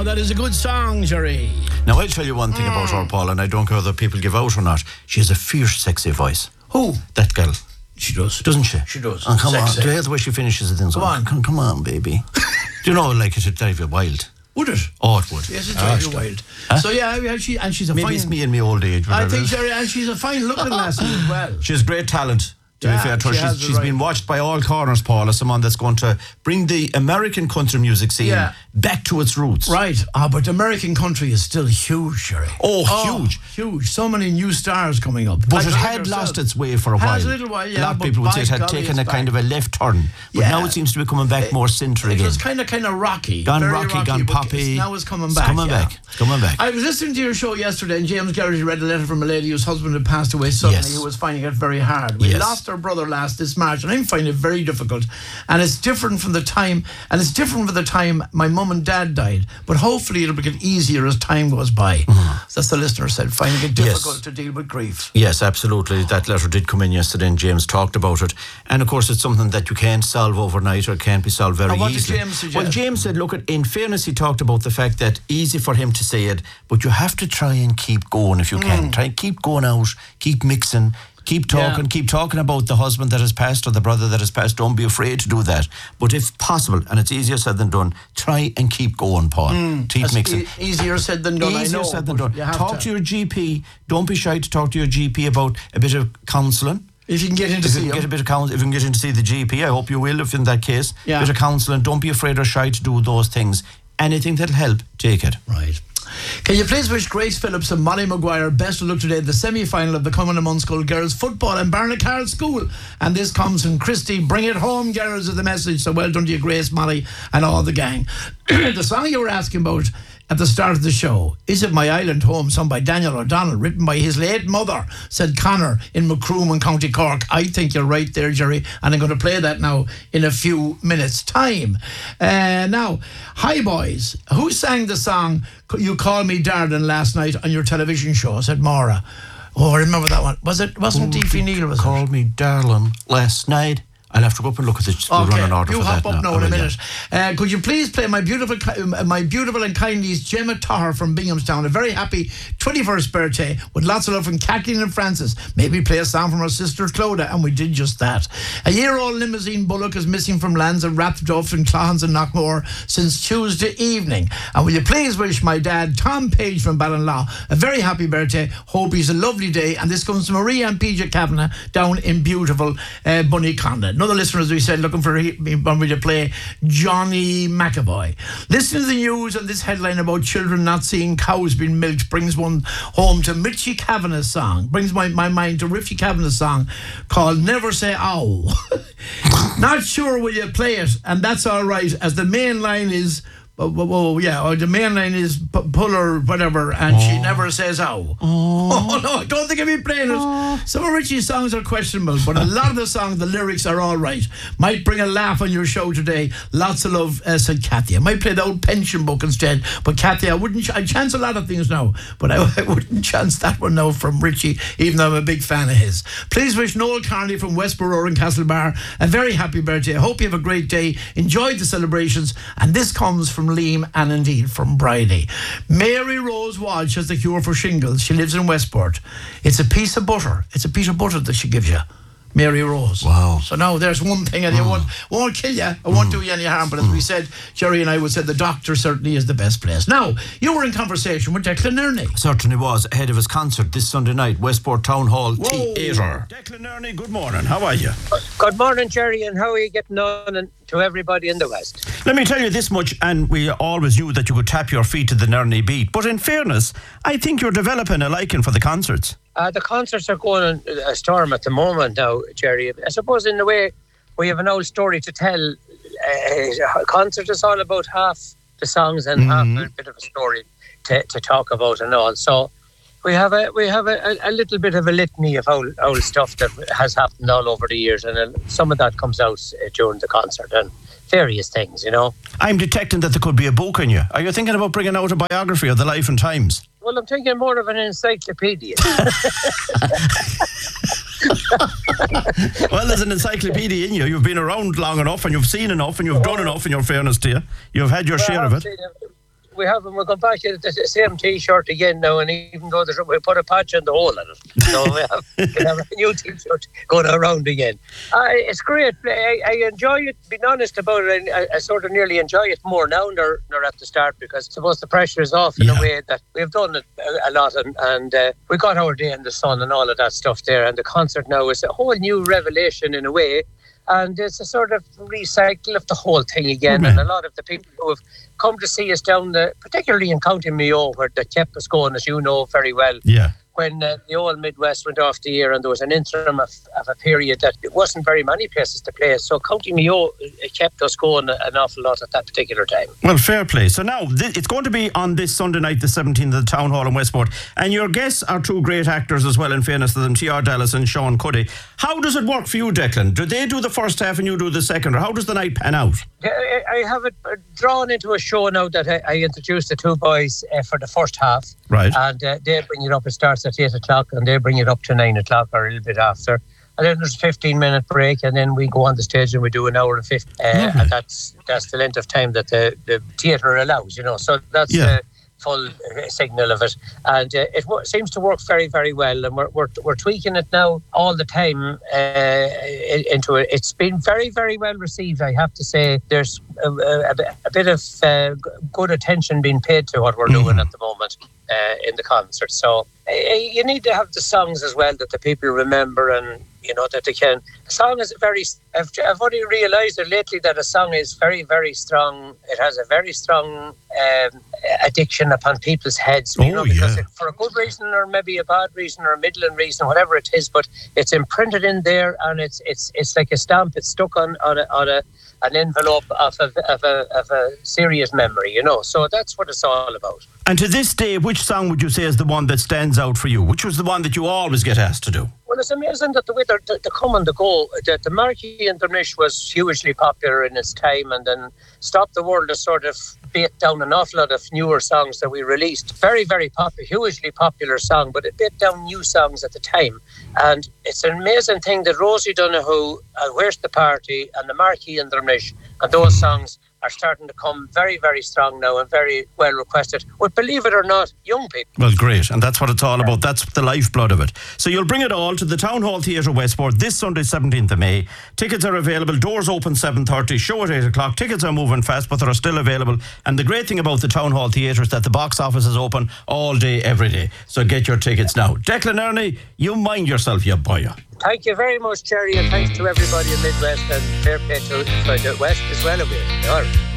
Now that is a good song, Jerry. Now I'll tell you one thing about her, Paul, and I don't care whether people give out or not. She has a fierce, sexy voice. Who? That girl. She does. Doesn't she? She does. And come Sexy. on, do you hear the way she finishes it? Come on, baby. Do you know, like, it would drive you wild? Would it? Oh, it would. Yes, it drives you wild. Huh? So yeah, she's a Maybe fine... it's me and my old age. I think, Jerry, and she's a fine looking lassie as well. She has great talent. To be fair to her, she's been watched by all corners, Paul, as someone that's going to bring the American country music scene back to its roots. Right. But American country is still huge, Jerry. Huge. Huge. So many new stars coming up. But it had lost its way for a while. Has a little while, yeah. A lot of people would say it had taken a kind of a left turn. But now it seems to be coming back more centre again. It was kind of rocky. Gone rocky, gone poppy. Now it's coming back. It's coming back. I was listening to your show yesterday, and James Garrity read a letter from a lady whose husband had passed away suddenly, who was finding it very hard. We lost our brother this March, and I'm finding it very difficult. And it's different from the time, my mum and dad died. But hopefully it'll get easier as time goes by. That's the listener said, finding it difficult to deal with grief. Yes, absolutely. That letter did come in yesterday, and James talked about it. And of course, it's something that you can't solve overnight, or can't be solved very easily. What did James suggest? Well, James said, look, in fairness, he talked about the fact that easy for him to say it, but you have to try and keep going if you can. Try and keep going out, keep mixing. Keep talking about the husband that has passed or the brother that has passed. Don't be afraid to do that. But if possible, and it's easier said than done, try and keep going, Paul. Keep mixing. Easier said than done, Easier said than done. Talk to your GP. Don't be shy to talk to your GP about a bit of counselling. If you can get in to see him. If you can get in to see the GP, I hope you will, if in that case. A bit of counselling. Don't be afraid or shy to do those things. Anything that'll help, take it. Right. Can you please wish Grace Phillips and Molly Maguire best of luck today at the semi-final of the Common and Munschool Girls Football in Barnacarr School? And this comes from Christy. Bring it home, girls, is the message. So well done to you, Grace, Molly, and all the gang. The song you were asking about at the start of the show, Is It My Island Home, sung by Daniel O'Donnell, written by his late mother, said Connor in Macroom in County Cork. I think you're right there, Jerry, and I'm going to play that now in a few minutes' time. Now, hi boys, who sang the song You Call Me Darling last night on your television show? Said Maura. Oh, I remember that one. Wasn't Deefy Neal, was it? Called me darling last night. I'll have to go up and look at the running order you for hop that up now in a minute. Could you please play my beautiful and kind niece Gemma Toher from Binghamstown? A very happy 21st birthday with lots of love from Kathleen and Francis. Maybe play a song from her sister Clodagh, and we did just that. A year-old limousine Bullock is missing from lands of Rathduff and Clohans and Knockmore since Tuesday evening. And will you please wish my dad Tom Page from Ballinlaw a very happy birthday. Hope he's a lovely day. And this comes from Maria and PJ Kavanagh down in beautiful Bunnyconda. Another listener, as we said, looking for me to play Johnny McAvoy. Listen to the news and this headline about children not seeing cows being milked brings one home to Richie Kavanagh's song. Brings my mind to Richie Kavanagh's song called Never Say Ow. Not sure will you play it, and that's all right, as the main line is... the main line is pull or whatever, and she never says ow. Oh no, I don't think I'll be playing it. Some of Richie's songs are questionable, but a lot of the songs, the lyrics are all right. Might bring a laugh on your show today. Lots of love, said Kathy. I might play the old pension book instead, but Kathy, I chance a lot of things now, but I wouldn't chance that one now from Richie, even though I'm a big fan of his. Please wish Noel Carney from Westborough in Castlebar a very happy birthday. I hope you have a great day. Enjoy the celebrations, and this comes from Liam and indeed from Bridie. Mary Rose Walsh has the cure for shingles. She lives in Westport. It's a piece of butter. It's a piece of butter that she gives you. Mary Rose. Wow. So now there's one thing, and it won't kill you. It won't do you any harm. But as we said, Jerry and I would say the doctor certainly is the best place. Now, you were in conversation with Declan Ernie. Certainly was, ahead of his concert this Sunday night, Westport Town Hall Theatre. Declan Ernie, good morning. How are you? Good morning, Jerry, and how are you getting on and to everybody in the West? Let me tell you this much, and we always knew that you could tap your feet to the Ernie beat. But in fairness, I think you're developing a liking for the concerts. The concerts are going on a storm at the moment now, Jerry. I suppose in a way we have an old story to tell. A concert is all about half the songs and half a bit of a story to talk about and all. So we have a little bit of a litany of old stuff that has happened all over the years, and some of that comes out during the concert and various things, you know. I'm detecting that there could be a book in you. Are you thinking about bringing out a biography of the life and times? Well, I'm thinking more of an encyclopedia. Well, there's an encyclopedia in you. You've been around long enough and you've seen enough and you've done enough, in your fairness to you. You've had your share of it. We have, and we'll come back to the same T-shirt again now, and even though we put a patch on the hole in it, so we have a new T-shirt going around again. It's great. I enjoy it. Being honest about it, I sort of nearly enjoy it more now nor at the start, because I suppose the pressure is off in a way that we've done it a lot, and we got our day in the sun and all of that stuff there, and the concert now is a whole new revelation in a way. And it's a sort of recycle of the whole thing again. And a lot of the people who have come to see us down, particularly in County Mayo, where they kept us going, as you know very well. Yeah. When the old Midwest went off the air, and there was an interim of a period that it wasn't very many places to play. So County Mayo kept us going an awful lot at that particular time. Well, fair play. So now it's going to be on this Sunday night, the 17th, at the Town Hall in Westport. And your guests are two great actors as well, in fairness to them, T.R. Dallas and Sean Cuddy. How does it work for you, Declan? Do they do the first half and you do the second, or how does the night pan out? I have it drawn into a show now that I introduced the two boys for the first half. Right. And they bring it up. It starts at 8 o'clock and they bring it up to 9 o'clock or a little bit after. And then there's a 15-minute break, and then we go on the stage and we do an hour and 50. And that's the length of time that the theatre allows, So that's the full signal of it. And it seems to work very, very well. And we're tweaking it now all the time into it. It's been very, very well received, I have to say. There's a bit of good attention being paid to what we're doing at the moment in the concert. So you need to have the songs as well that the people remember, and that they can. A song is I've only realised it lately that a song is very, very strong. It has a very strong addiction upon people's heads, because for a good reason or maybe a bad reason or a middling reason, whatever it is, but it's imprinted in there, and it's like a stamp. It's stuck on an envelope of a serious memory, So that's what it's all about. And to this day, which song would you say is the one that stands out for you? Which was the one that you always get asked to do? Well, it's amazing that the way they come and they go. The Marquee and Dernish was hugely popular in its time, and then Stop the World has sort of beat down an awful lot of newer songs that we released. Very, very popular, hugely popular song, but it beat down new songs at the time. And it's an amazing thing that Rosie Donoghue, Where's the Party, and the Marquee and Dernish, and those songs are starting to come very, very strong now and very well requested. But believe it or not, young people. Well, great. And that's what it's all about. That's the lifeblood of it. So you'll bring it all to the Town Hall Theatre Westport this Sunday, 17th of May. Tickets are available. Doors open 7:30. Show at 8 o'clock. Tickets are moving fast, but they're still available. And the great thing about the Town Hall Theatre is that the box office is open all day, every day. So get your tickets now. Declan Ernie, you mind yourself, you boy. Thank you very much, Jerry, and thanks to everybody in Midwest, and fair play to the West as well. All right.